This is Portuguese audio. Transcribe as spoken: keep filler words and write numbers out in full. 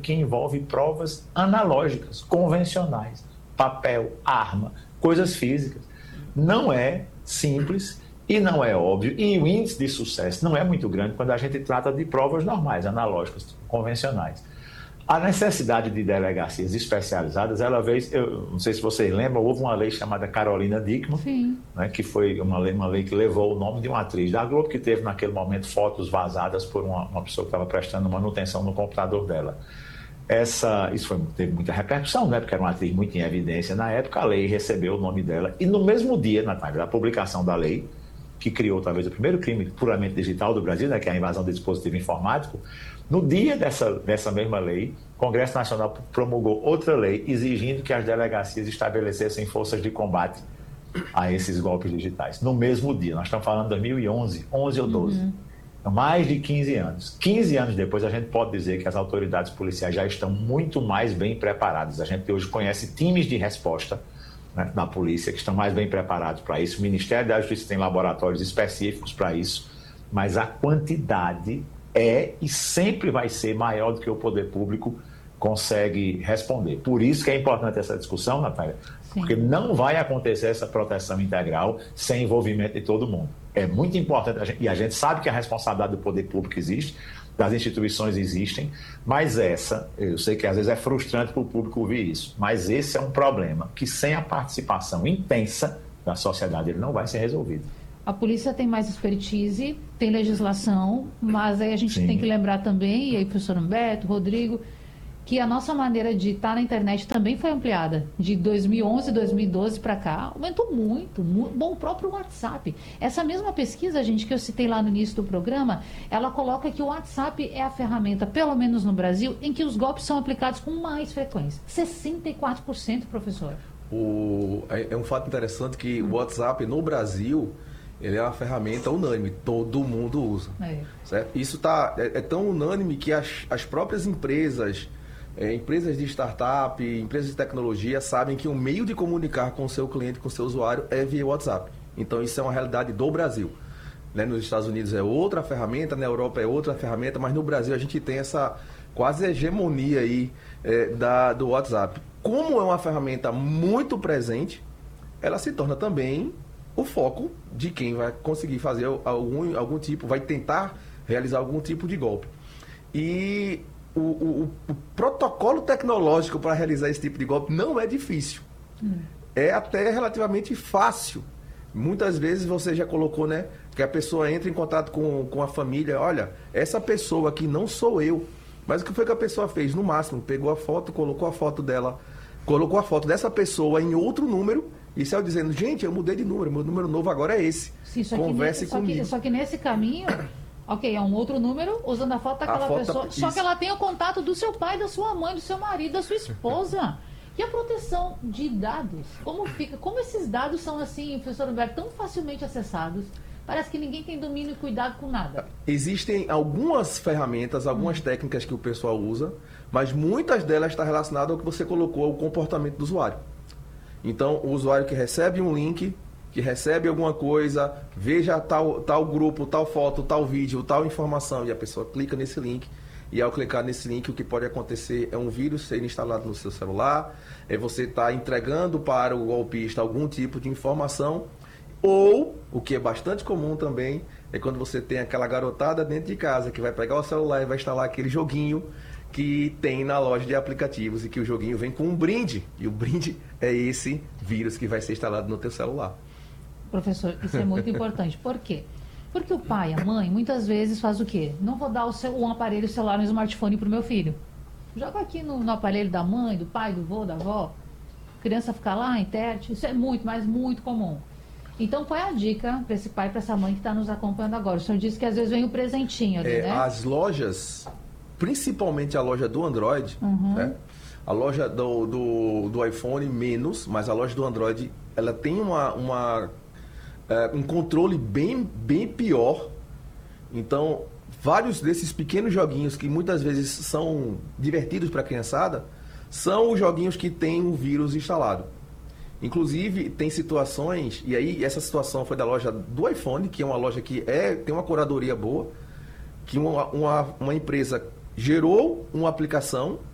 que envolve provas analógicas, convencionais, papel, arma, coisas físicas. Não é simples e não é óbvio, e o índice de sucesso não é muito grande quando a gente trata de provas normais, analógicas, convencionais. A necessidade de delegacias especializadas, ela veio, eu não sei se vocês lembram, houve uma lei chamada Carolina Dickmann, né, que foi uma lei, uma lei que levou o nome de uma atriz da Globo, que teve naquele momento fotos vazadas por uma, uma pessoa que estava prestando manutenção no computador dela. Essa, isso foi, teve muita repercussão, né, porque era uma atriz muito em evidência na época, a lei recebeu o nome dela, e no mesmo dia, Natália, da publicação da lei, que criou talvez o primeiro crime puramente digital do Brasil, né, que é a invasão de dispositivo informático, no dia dessa, dessa mesma lei, o Congresso Nacional promulgou outra lei exigindo que as delegacias estabelecessem forças de combate a esses golpes digitais. No mesmo dia, nós estamos falando de dois mil e onze, onze ou doze. Uhum. Então, mais de quinze anos. quinze anos depois, a gente pode dizer que as autoridades policiais já estão muito mais bem preparadas. A gente hoje conhece times de resposta, né, da polícia que estão mais bem preparados para isso. O Ministério da Justiça tem laboratórios específicos para isso, mas a quantidade é e sempre vai ser maior do que o poder público consegue responder. Por isso que é importante essa discussão, Natália, Sim. porque não vai acontecer essa proteção integral sem envolvimento de todo mundo. É muito importante, a gente, e a gente sabe que a responsabilidade do poder público existe, das instituições existem, mas essa, eu sei que às vezes é frustrante para o público ouvir isso, mas esse é um problema que sem a participação intensa da sociedade ele não vai ser resolvido. A polícia tem mais expertise, tem legislação, mas aí a gente Sim. tem que lembrar também, e aí professor Humberto, Rodrigo, que a nossa maneira de estar na internet também foi ampliada. De dois mil e onze, dois mil e doze para cá, aumentou muito, muito. Bom, o próprio WhatsApp. Essa mesma pesquisa, gente, que eu citei lá no início do programa, ela coloca que o WhatsApp é a ferramenta, pelo menos no Brasil, em que os golpes são aplicados com mais frequência. sessenta e quatro por cento, professor. O, é, é um fato interessante que o WhatsApp no Brasil, ele é uma ferramenta unânime, todo mundo usa. É. Certo? Isso tá, é, é tão unânime que as, as próprias empresas, é, empresas de startup, empresas de tecnologia, sabem que o meio de comunicar com o seu cliente, com o seu usuário, é via WhatsApp. Então isso é uma realidade do Brasil. Né? Nos Estados Unidos é outra ferramenta, na Europa é outra ferramenta, mas no Brasil a gente tem essa quase hegemonia aí, é, da, do WhatsApp. Como é uma ferramenta muito presente, ela se torna também o foco de quem vai conseguir fazer algum, algum tipo, vai tentar realizar algum tipo de golpe. E o, o, o protocolo tecnológico para realizar esse tipo de golpe não é difícil. Hum. É até relativamente fácil. Muitas vezes você já colocou, né, que a pessoa entra em contato com, com a família, olha, essa pessoa aqui não sou eu. Mas o que foi que a pessoa fez? No máximo, pegou a foto, colocou a foto dela, colocou a foto dessa pessoa em outro número, e saiu dizendo, gente, eu mudei de número, meu número novo agora é esse. Sim, só Converse que, só comigo. Que, só que nesse caminho, ok, é um outro número, usando a foto daquela a foto pessoa, da... só que ela tem o contato do seu pai, da sua mãe, do seu marido, da sua esposa. E a proteção de dados? Como fica? Como esses dados são assim, professor Humberto, tão facilmente acessados? Parece que ninguém tem domínio e cuidado com nada. Existem algumas ferramentas, algumas hum. técnicas que o pessoal usa, mas muitas delas estão relacionadas ao que você colocou, ao comportamento do usuário. Então, o usuário que recebe um link, que recebe alguma coisa, veja tal, tal grupo, tal foto, tal vídeo, tal informação, e a pessoa clica nesse link, e ao clicar nesse link, o que pode acontecer é um vírus ser instalado no seu celular, é você estar entregando para o golpista algum tipo de informação, ou, o que é bastante comum também, é quando você tem aquela garotada dentro de casa que vai pegar o celular e vai instalar aquele joguinho que tem na loja de aplicativos e que o joguinho vem com um brinde. E o brinde é esse vírus que vai ser instalado no teu celular. Professor, isso é muito importante. Por quê? Porque o pai, a mãe, muitas vezes faz o quê? Não vou dar o seu, um aparelho celular, um smartphone para o meu filho. Joga aqui no, no aparelho da mãe, do pai, do vô, da avó. A criança fica lá, interte. Isso é muito, mas muito comum. Então, qual é a dica para esse pai, para essa mãe que está nos acompanhando agora? O senhor disse que às vezes vem o presentinho ali, é, né? As lojas, principalmente a loja do Android, uhum. né? A loja do, do, do iPhone menos, mas a loja do Android, ela tem uma, uma, é, um controle bem, bem pior. Então, vários desses pequenos joguinhos que muitas vezes são divertidos para a criançada, são os joguinhos que têm um vírus instalado. Inclusive, tem situações, e aí essa situação foi da loja do iPhone, que é uma loja que é, tem uma curadoria boa, que uma, uma, uma empresa gerou uma aplicação